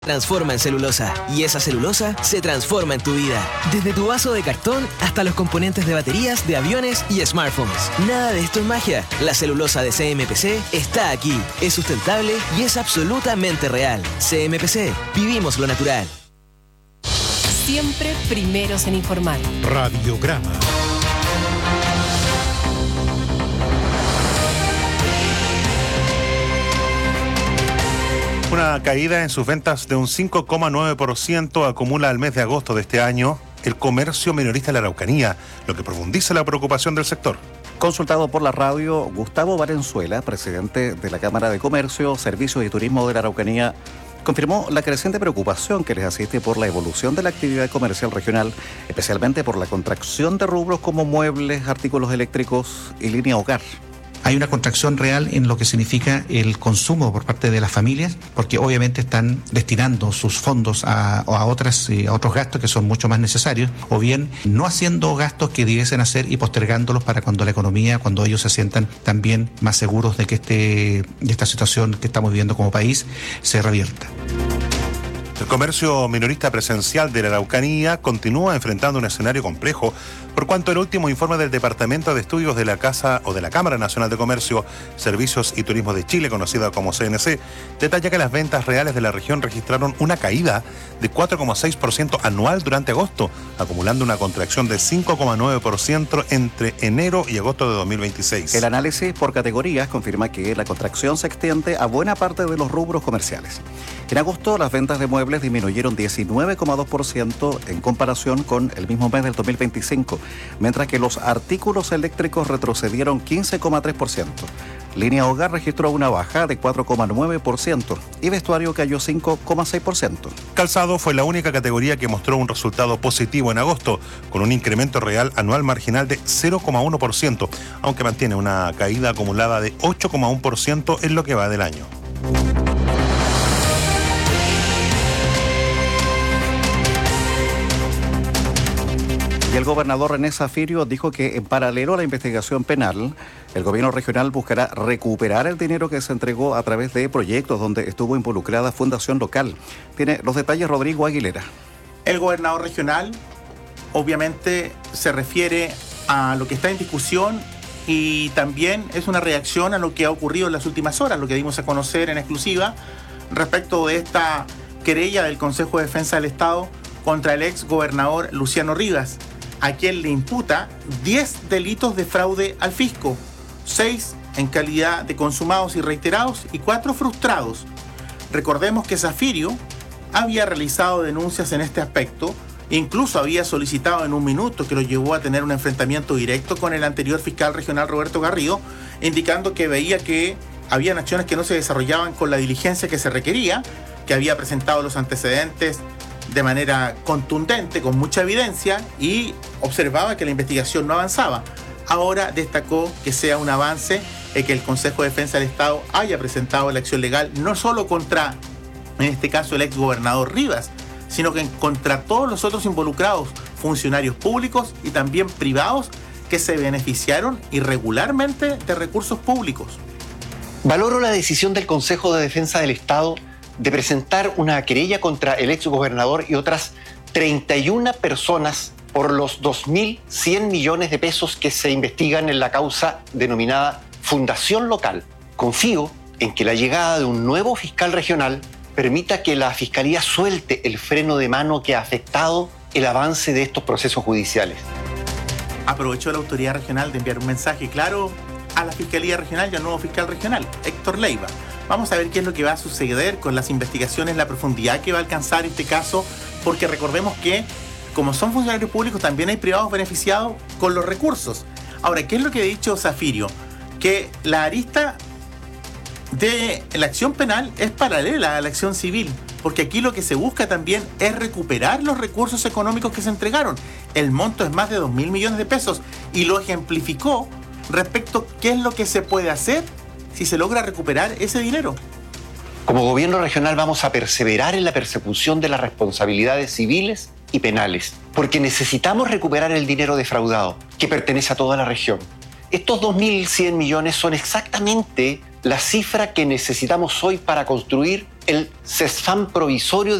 Transforma en celulosa y esa celulosa se transforma en tu vida. Desde tu vaso de cartón hasta los componentes de baterías de aviones y smartphones. Nada de esto es magia. La celulosa de CMPC está aquí. Es sustentable y es absolutamente real. CMPC. Vivimos lo natural. Siempre primeros en informar. Radiograma. Una caída en sus ventas de un 5,9% acumula el mes de agosto de este año el comercio minorista de la Araucanía, lo que profundiza la preocupación del sector. Consultado por la radio, Gustavo Valenzuela, presidente de la Cámara de Comercio, Servicios y Turismo de la Araucanía, confirmó la creciente preocupación que les asiste por la evolución de la actividad comercial regional, especialmente por la contracción de rubros como muebles, artículos eléctricos y línea hogar. Hay una contracción real en lo que significa el consumo por parte de las familias, porque obviamente están destinando sus fondos a otros gastos que son mucho más necesarios, o bien no haciendo gastos que debiesen hacer y postergándolos para cuando la economía, cuando ellos se sientan también más seguros de que esta situación que estamos viviendo como país se revierta. El comercio minorista presencial de la Araucanía continúa enfrentando un escenario complejo, por cuanto el último informe del Departamento de Estudios de la Cámara Nacional de Comercio, Servicios y Turismo de Chile, conocida como CNC, detalla que las ventas reales de la región registraron una caída de 4,6% anual durante agosto, acumulando una contracción de 5,9% entre enero y agosto de 2026. El análisis por categorías confirma que la contracción se extiende a buena parte de los rubros comerciales. En agosto, las ventas de muebles disminuyeron 19,2% en comparación con el mismo mes del 2025, mientras que los artículos eléctricos retrocedieron 15,3%. Línea hogar registró una baja de 4,9% y vestuario cayó 5,6%. Calzado fue la única categoría que mostró un resultado positivo en agosto, con un incremento real anual marginal de 0,1%, aunque mantiene una caída acumulada de 8,1% en lo que va del año. Y el gobernador René Zafirio dijo que en paralelo a la investigación penal, el gobierno regional buscará recuperar el dinero que se entregó a través de proyectos donde estuvo involucrada Fundación Local. Tiene los detalles Rodrigo Aguilera. El gobernador regional obviamente se refiere a lo que está en discusión y también es una reacción a lo que ha ocurrido en las últimas horas, lo que dimos a conocer en exclusiva respecto de esta querella del Consejo de Defensa del Estado contra el ex gobernador Luciano Rivas, a quien le imputa 10 delitos de fraude al fisco, 6 en calidad de consumados y reiterados y 4 frustrados. Recordemos que Zafirio había realizado denuncias en este aspecto, incluso había solicitado en un minuto que lo llevó a tener un enfrentamiento directo con el anterior fiscal regional Roberto Garrido, indicando que veía que habían acciones que no se desarrollaban con la diligencia que se requería, que había presentado los antecedentes de manera contundente, con mucha evidencia, y observaba que la investigación no avanzaba. Ahora destacó que sea un avance que el Consejo de Defensa del Estado haya presentado la acción legal, no solo contra, en este caso, el ex gobernador Rivas, sino que contra todos los otros involucrados, funcionarios públicos y también privados que se beneficiaron irregularmente de recursos públicos. Valoro la decisión del Consejo de Defensa del Estado de presentar una querella contra el exgobernador y otras 31 personas por los 2.100 millones de pesos que se investigan en la causa denominada Fundación Local. Confío en que la llegada de un nuevo fiscal regional permita que la Fiscalía suelte el freno de mano que ha afectado el avance de estos procesos judiciales. Aprovechó la autoridad regional de enviar un mensaje claro a la Fiscalía Regional y al nuevo fiscal regional, Héctor Leiva. Vamos a ver qué es lo que va a suceder con las investigaciones, la profundidad que va a alcanzar este caso, porque recordemos que, como son funcionarios públicos, también hay privados beneficiados con los recursos. Ahora, ¿qué es lo que ha dicho Zafirio? Que la arista de la acción penal es paralela a la acción civil, porque aquí lo que se busca también es recuperar los recursos económicos que se entregaron. El monto es más de 2.000 millones de pesos y lo ejemplificó respecto a qué es lo que se puede hacer si se logra recuperar ese dinero. Como gobierno regional vamos a perseverar en la persecución de las responsabilidades civiles y penales, porque necesitamos recuperar el dinero defraudado que pertenece a toda la región. Estos 2.100 millones son exactamente la cifra que necesitamos hoy para construir el CESFAM provisorio